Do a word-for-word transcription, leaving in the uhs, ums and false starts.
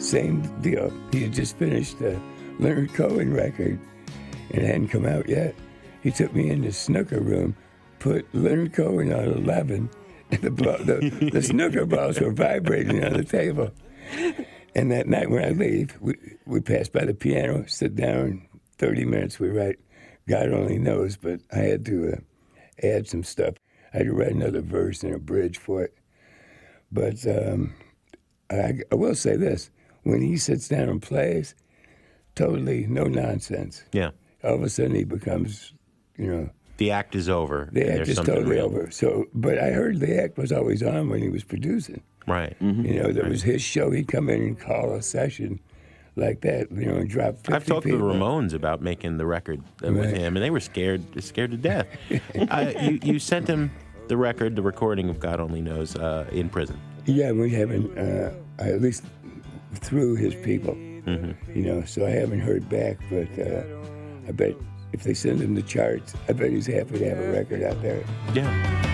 same deal. He had just finished the Leonard Cohen record, and it hadn't come out yet. He took me in the snooker room, put Leonard Cohen on eleven, and the, ball, the, the snooker balls were vibrating on the table. And that night when I leave, we, we pass by the piano, sit down, thirty minutes we write God Only Knows, but I had to uh, add some stuff. I had to write another verse and a bridge for it. But um, I, I will say this, when he sits down and plays, totally no nonsense. Yeah. All of a sudden he becomes, you know... The act is over. The act is totally real. over. So, but I heard the act was always on when he was producing. Right. Mm-hmm. You know, that right. was his show. He'd come in and call a session like that, you know, and drop fifty I've talked people. to the Ramones about making the record uh, with Right. him, and they were scared scared to death. uh, you, you sent him the record, the recording of God Only Knows, uh, in prison. Yeah, we haven't, uh, at least through his people, mm-hmm. you know, so I haven't heard back, but uh, I bet if they send him the charts, I bet he's happy to have a record out there. Yeah.